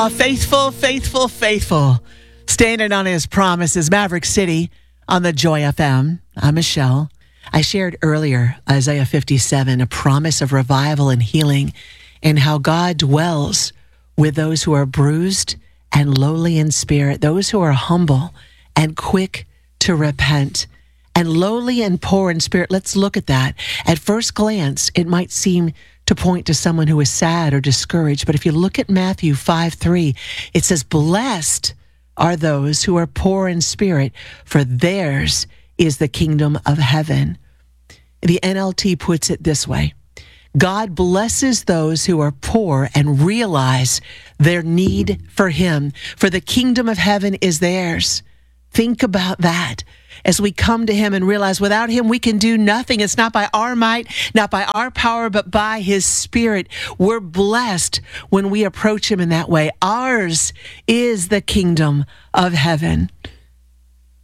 Faithful, faithful, faithful. Standing on his promises, Maverick City on the Joy FM. I'm Michelle. I shared earlier Isaiah 57, a promise of revival and healing, and how God dwells with those who are bruised and lowly in spirit, those who are humble and quick to repent, and lowly and poor in spirit. Let's look at that. At first glance, it might seem to point to someone who is sad or discouraged. But if you look at Matthew 5:3, it says, "Blessed are those who are poor in spirit, for theirs is the kingdom of heaven." The NLT puts it this way: God blesses those who are poor and realize their need for Him, for the kingdom of heaven is theirs. Think about that. As we come to Him and realize without Him we can do nothing. It's not by our might, not by our power, but by His Spirit. We're blessed when we approach Him in that way. Ours is the kingdom of heaven.